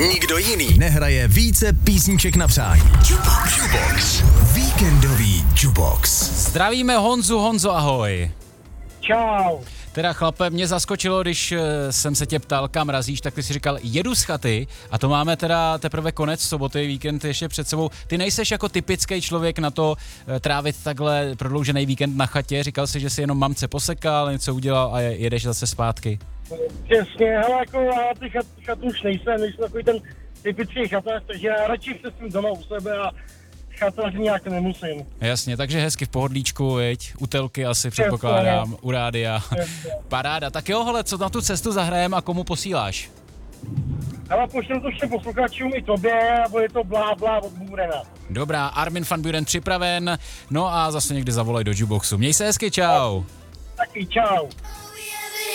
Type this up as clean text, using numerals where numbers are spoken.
Nikdo jiný nehraje více písniček na přání. Jubox. Víkendový Jubox. Zdravíme Honzu. Honzo, ahoj. Čau. Teda chlape, mě zaskočilo, když jsem se tě ptal, kam razíš, tak ty si říkal, jedu z chaty a to máme teda teprve konec soboty, víkend ještě před sebou. Ty nejseš jako typický člověk na to trávit takhle prodloužený víkend na chatě, říkal jsi, že si jenom mamce posekal, něco udělal a jedeš zase zpátky. Přesně, hele, jako já ty chatu už nejsem takový ten typický chatář, takže já radši přesím doma u sebe a chatář nějak nemusím. Jasně, takže hezky v pohodlíčku, viď, u telky asi předpokládám, u rádia. Paráda, tak jo, hele, co na tu cestu zahrajem a komu posíláš? Ale pošlem to všem posluchačům i tobě, bude to blá blá od Burena. Dobrá, Armin van Buren připraven, no a zase někdy zavolej do Juboxu. Měj se hezky, čau. Taky čau.